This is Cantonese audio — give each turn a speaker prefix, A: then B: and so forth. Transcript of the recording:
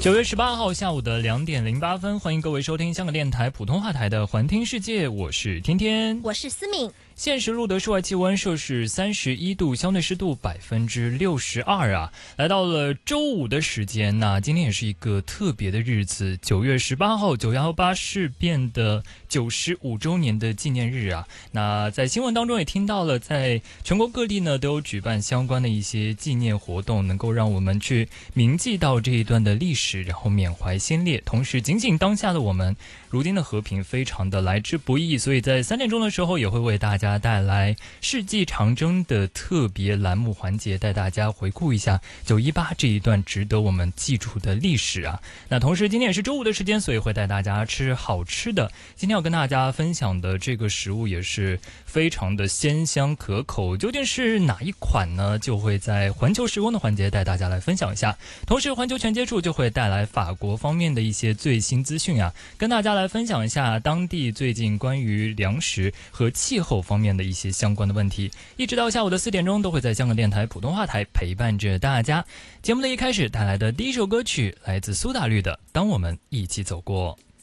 A: 9月18号下午的2点08分，欢迎各位收听香港电台普通话台的环听世界，我是天天，
B: 我是思敏。
A: 现时录得室外气温摄氏31度，相对湿度62%啊。来到了周五的时间，那今天也是一个特别的日子，9月18号918事变的95周年的纪念日啊。那在新闻当中也听到了，在全国各地呢都有举办相关的一些纪念活动，能够让我们去铭记到这一段的历史，然后缅怀先烈，同时警醒当下的我们，如今的和平非常的来之不易，所以在3点钟的时候也会为大家带来世纪长征的特别栏目环节，带大家回顾一下918这一段值得我们记住的历史啊。那同时今天也是周五的时间，所以会带大家吃好吃的。今天要跟大家分享的这个食物也是非常的鲜香可口，究竟是哪一款呢？就会在环球时光的环节带大家来分享一下。同时环球全接触就会带来法国方面的一些最新资讯啊，跟大家来分享一下当地最近关于粮食和气候方面的一些相关的问题，一直到下午的4点钟都会在香港电台普通话台陪伴着大家。节目的一开始带来的第一首歌曲来自苏打绿的《当我们一起走过》。